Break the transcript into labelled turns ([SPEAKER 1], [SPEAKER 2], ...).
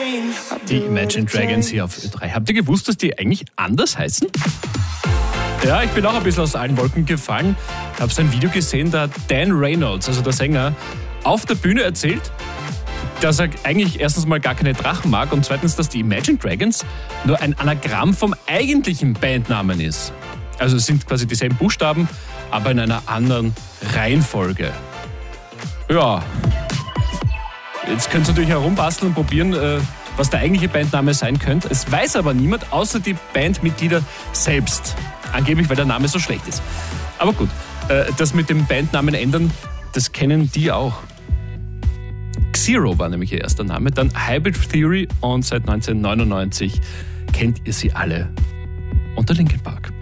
[SPEAKER 1] Die Imagine Dragons hier auf Ö3. Habt ihr gewusst, dass die eigentlich anders heißen? Ja, ich bin auch ein bisschen aus allen Wolken gefallen. Ich habe so ein Video gesehen, da hat Dan Reynolds, also der Sänger, auf der Bühne erzählt, dass er eigentlich erstens mal gar keine Drachen mag und zweitens, dass die Imagine Dragons nur ein Anagramm vom eigentlichen Bandnamen ist. Also es sind quasi dieselben Buchstaben, aber in einer anderen Reihenfolge. Ja, jetzt könnt ihr natürlich herumbasteln und probieren, was der eigentliche Bandname sein könnte. Es weiß aber niemand, außer die Bandmitglieder selbst. Angeblich, weil der Name so schlecht ist. Aber gut, das mit dem Bandnamen ändern, das kennen die auch. Xero war nämlich ihr erster Name, dann Hybrid Theory und seit 1999 kennt ihr sie alle unter Linkin Park.